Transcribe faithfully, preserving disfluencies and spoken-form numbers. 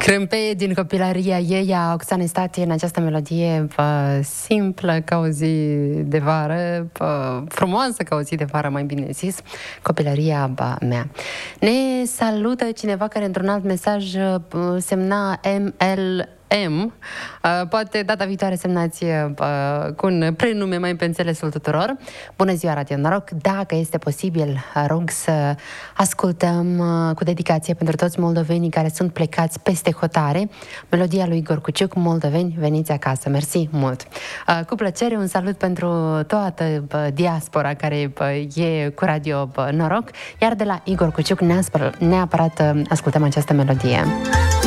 Crâmpeie din copilăria ei a Oxanei Statie în această melodie pă, simplă ca o zi de vară, pă, frumoasă ca o zi de vară, mai bine zis, copilăria bă, mea. Ne salută cineva care într-un alt mesaj pă, semna M L M. Poate data viitoare semnați uh, cu un prenume mai pe înțelesul tuturor. Bună ziua, Radio Noroc! Dacă este posibil, rog să ascultăm uh, cu dedicație pentru toți moldovenii care sunt plecați peste hotare melodia lui Igor Cuciuc, Moldoveni, veniți acasă. Mersi mult! Uh, cu plăcere, un salut pentru toată uh, diaspora care uh, e cu Radio uh, Noroc, iar de la Igor Cuciuc neapărat, neapărat uh, ascultăm această melodie.